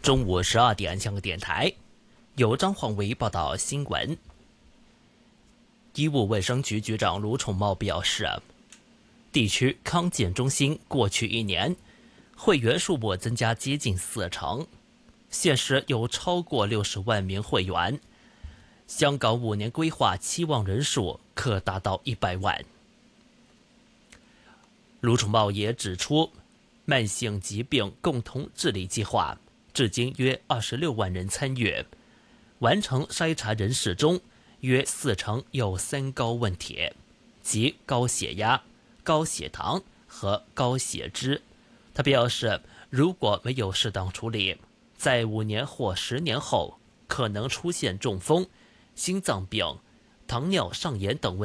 中午12点，香港电台由张焕维报道新闻。医务卫生局局长卢宠茂表示，地区康健中心过去1年会员数目增加接近40%，现时有超过60万名会员。香港5年规划期望人数可达到100万。卢宠茂也指出，慢性疾病共同治理计划至今约26万人参与，完成筛查人士中约40%有3高问题，即高血压、高血糖和高血脂。他表示，如果没有适当处理，在5年或10年后可能出现中风、心脏病、糖尿上炎等问题。